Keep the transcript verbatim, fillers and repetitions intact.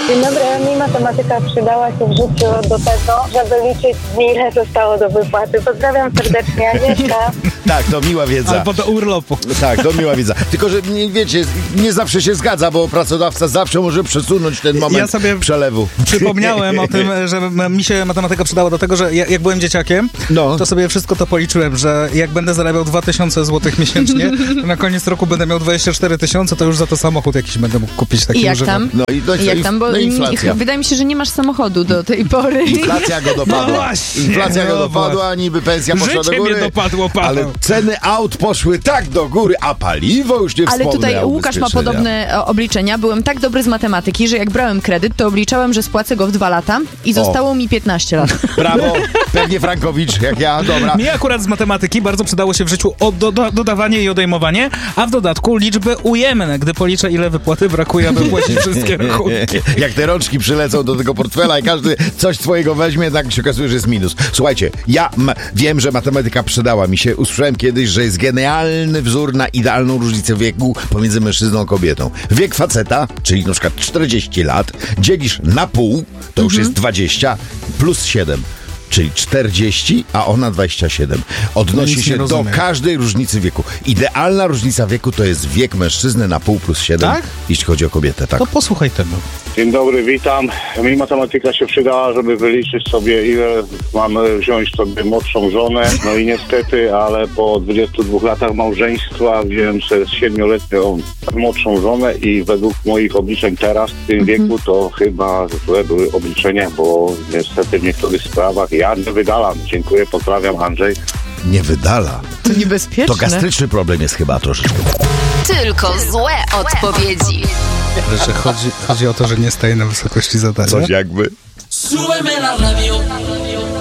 Dzień dobry, mi matematyka przydała się w życiu do tego, żeby liczyć dni, ile zostało do wypłaty. Pozdrawiam serdecznie, Agnieszka. Tak, to miła wiedza. Albo do urlopu. Tak, to miła wiedza. Tylko, że nie, wiecie, nie zawsze się zgadza, bo pracodawca zawsze może przesunąć ten moment Ja sobie przelewu. Przypomniałem o tym, że mi się matematyka przydała do tego, że ja, jak byłem dzieciakiem, No. to sobie wszystko to policzyłem, że jak będę zarabiał dwa tysiące złotych miesięcznie, to na koniec roku będę miał dwadzieścia cztery tysiące, to już za to samochód jakiś będę mógł kupić. Taki I jak używany. tam? No i, no, I jak tam? Bo no inflacja. wydaje mi się, że nie masz samochodu do tej pory. Inflacja go dopadła. No właśnie, Inflacja go no dopadła, niby pensja poszła Życie do góry. mnie dopadło, Paweł. Ale ceny aut poszły tak do góry, a paliwo już nie Ale wspomnę. tutaj a Łukasz ma ubezpieczenia. podobne o, obliczenia. Byłem tak dobry z matematyki, że jak brałem kredyt, to obliczałem, że spłacę go w dwa lata i zostało mi piętnaście lat. Brawo, pewnie Frankowicz, jak ja, dobra. Mi akurat z matematyki bardzo przydało się w życiu od, do, dodawanie i odejmowanie, a w dodatku liczby ujemne, gdy policzę, ile wypłaty brakuje, aby płacić wszystkie rachunki. Jak te rączki przylecą do tego portfela i każdy coś swojego weźmie, tak się okazuje, że jest minus. Słuchajcie, ja m- wiem, że matematyka przydała mi się. Usłyszałem kiedyś, że jest genialny wzór na idealną różnicę wieku pomiędzy mężczyzną a kobietą. Wiek faceta, czyli na przykład czterdzieści lat, dzielisz na pół, to już jest dwadzieścia, plus siedem. Czyli czterdzieści, a ona dwadzieścia siedem. Odnosi Nic się nie do rozumiem. każdej różnicy wieku. Idealna różnica wieku to jest wiek mężczyzny na pół plus siedem, Tak? jeśli chodzi o kobietę, tak. To posłuchaj tego. Dzień dobry, witam. Mi matematyka się przydała, żeby wyliczyć sobie, ile mamy wziąć sobie młodszą żonę. No i niestety, ale po dwudziestu dwóch latach małżeństwa wziąłem sobie siedmioletnią młodszą żonę i według moich obliczeń teraz w tym wieku to chyba złe były obliczenia, bo niestety w niektórych sprawach ja nie wydalam. Dziękuję, pozdrawiam, Andrzej. Nie wydala. To niebezpieczne. To gastryczny problem jest chyba troszeczkę. Tylko złe odpowiedzi. Że chodzi, chodzi o to, że nie staje na wysokości zadania. Coś jakby. Súbeme la radio.